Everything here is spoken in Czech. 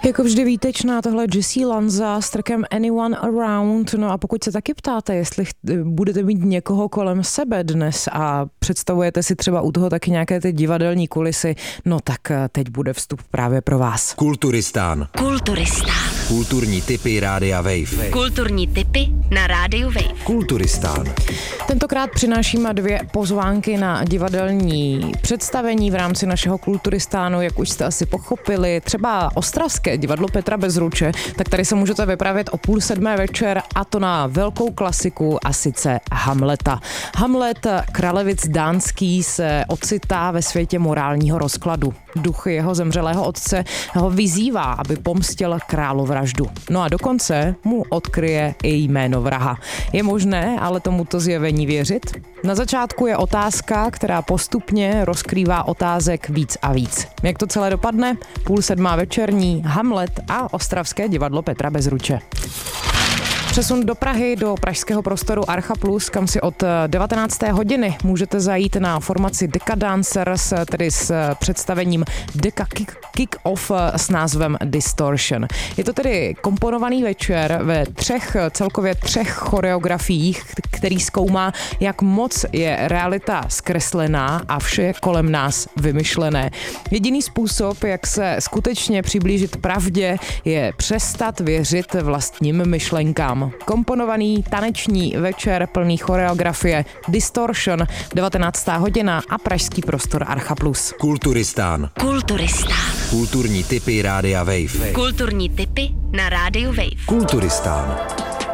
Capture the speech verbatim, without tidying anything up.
Jako vždy výtečná tohle Jessie Lanza s trackem Anyone Around. No a pokud se taky ptáte, jestli budete mít někoho kolem sebe dnes a představujete si třeba u toho taky nějaké ty divadelní kulisy, no tak teď bude vstup právě pro vás. Kulturistán. Kulturistán. Kulturní tipy Rádia Wave. Kulturní tipy na Rádiu Wave. Kulturistán. Tentokrát přinášíme dvě pozvánky na divadelní představení v rámci našeho Kulturistánu, jak už jste asi pochopili, třeba ostravské divadlo Petra Bezruče, tak tady se můžete vypravit o půl sedmé večer, a to na velkou klasiku, a sice Hamleta. Hamlet, Kralevic dánský, se ocitá ve světě morálního rozkladu. Duch jeho zemřelého otce ho vyzývá, aby pomstil královraždu. No a dokonce mu odkryje i jméno vraha. Je možné ale tomuto zjevení věřit? Na začátku je otázka, která postupně rozkrývá otázek víc a víc. Jak to celé dopadne? Půl sedmá večerní, Hamlet a ostravské divadlo Petra Bezruče. Přesun do Prahy, do pražského prostoru Archa Plus, kam si od devatenácté hodiny můžete zajít na formaci Decca Dancers, tedy s představením Decca Kick, Kick Off s názvem Distortion. Je to tedy komponovaný večer ve třech, celkově třech choreografiích, který zkoumá, jak moc je realita zkreslená a vše je kolem nás vymyšlené. Jediný způsob, jak se skutečně přiblížit pravdě, je přestat věřit vlastním myšlenkám. Komponovaný taneční večer plný choreografie Distortion, devatenáctá hodina a pražský prostor Archa Plus. Kulturistán. Kulturistán. Kulturní tipy Rádia Wave. Kulturní tipy na Rádiu Wave. Kulturistán.